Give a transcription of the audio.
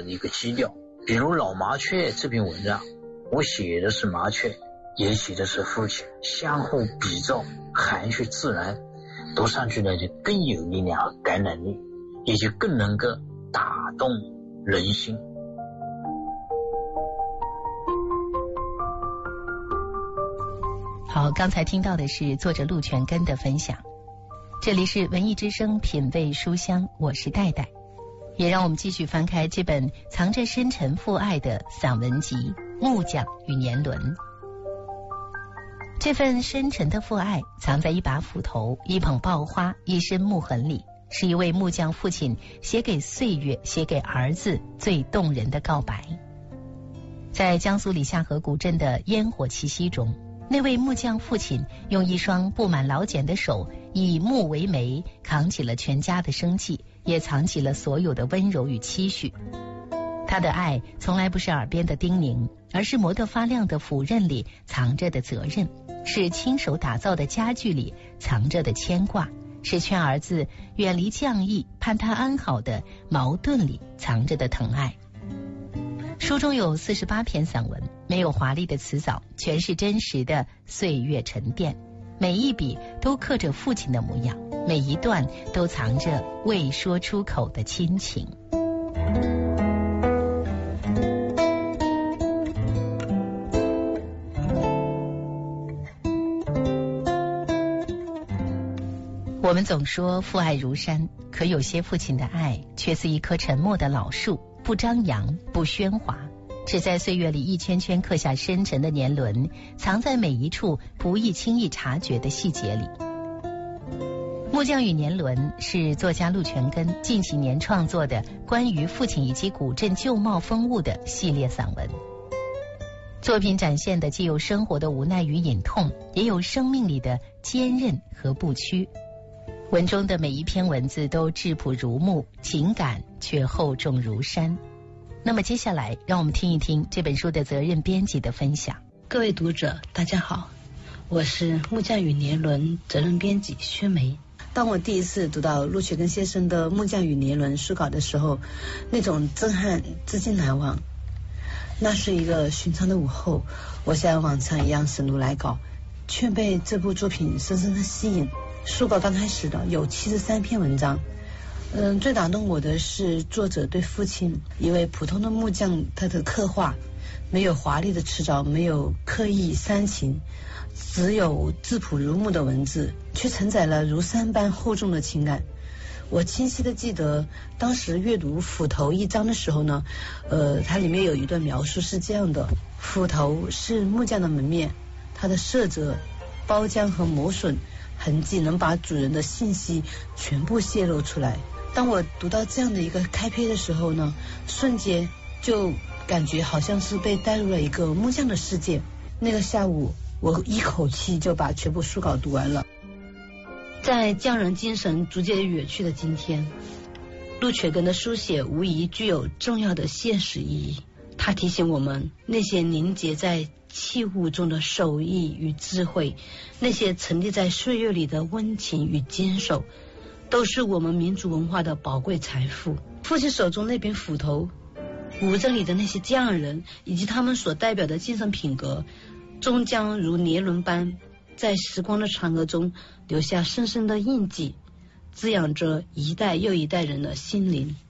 的一个基调。比如老麻雀这篇文章，我写的是麻雀，也写的是父亲，相互比照，含蓄自然，读上去呢就更有力量和感染力，也就更能够打动人心。 好，刚才听到的是作者陆全根的分享。这里是文艺之声品味书香，我是戴戴。也让我们继续翻开这本藏着深沉父爱的散文集《木匠与年轮》。这份深沉的父爱藏在一把斧头、一捧爆花、一身木痕里，是一位木匠父亲写给岁月、写给儿子最动人的告白。在江苏李下河古镇的烟火气息中，那位木匠父亲用一双布满老茧的手，以木为媒，扛起了全家的生计，也藏起了所有的温柔与期许。他的爱从来不是耳边的叮咛，而是磨得发亮的斧刃里藏着的责任，是亲手打造的家具里藏着的牵挂，是劝儿子远离匠艺，盼他安好的矛盾里藏着的疼爱。书中有48篇散文，没有华丽的辞藻，全是真实的岁月沉淀，每一笔都刻着父亲的模样，每一段都藏着未说出口的亲情。我们总说父爱如山，可有些父亲的爱却似一棵沉默的老树，不张扬，不喧哗，只在岁月里一圈圈刻下深沉的年轮，藏在每一处不易轻易察觉的细节里。《木匠与年轮》是作家陆全根近几年创作的关于父亲以及古镇旧貌风物的系列散文。作品展现的既有生活的无奈与隐痛，也有生命里的坚韧和不屈。文中的每一篇文字都质朴如木，情感却厚重如山。那么接下来让我们听一听这本书的责任编辑的分享。 各位读者大家好，我是木匠与年轮责任编辑薛梅。当我第一次读到陆全根先生的《木匠与年轮》书稿的时候，那种震撼至今难忘。那是一个寻常的午后，我像往常一样审读来稿，却被这部作品深深的吸引。书稿刚开始的有73篇文章，最打动我的是作者对父亲一位普通的木匠他的刻画，没有华丽的辞藻，没有刻意煽情，只有质朴如木的文字，却承载了如山般厚重的情感。我清晰的记得当时阅读斧头一章的时候呢，它里面有一段描述是这样的：斧头是木匠的门面，它的色泽、包浆和磨损痕迹能把主人的信息全部泄露出来。当我读到这样的一个开篇的时候呢，瞬间就感觉好像是被带入了一个木匠的世界。那个下午我一口气就把全部书稿读完了。在匠人精神逐渐远去的今天，陆全根的书写无疑具有重要的现实意义。它提醒我们，那些凝结在器物中的手艺与智慧，那些沉淀在岁月里的温情与坚守，都是我们民族文化的宝贵财富。父亲手中那柄斧头，古镇里的那些匠人以及他们所代表的精神品格，终将如年轮般在时光的长河中留下深深的印记，滋养着一代又一代人的心灵。